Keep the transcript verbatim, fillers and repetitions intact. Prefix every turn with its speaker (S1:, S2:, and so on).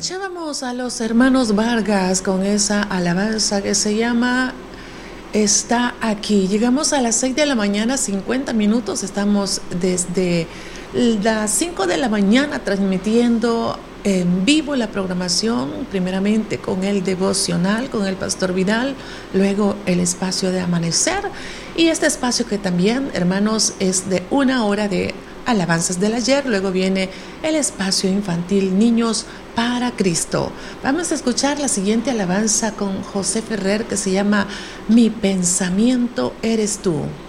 S1: Escuchábamos a los hermanos Vargas con esa alabanza que se llama Está aquí. Llegamos a las seis de la mañana, cincuenta minutos. Estamos desde las cinco de la mañana transmitiendo en vivo la programación, primeramente con el devocional, con el Pastor Vidal, luego el espacio de amanecer y este espacio que también, hermanos, es de una hora de alabanzas del ayer, luego viene el espacio infantil Niños para Cristo. Vamos a escuchar la siguiente alabanza con José Ferrer que se llama Mi pensamiento eres tú.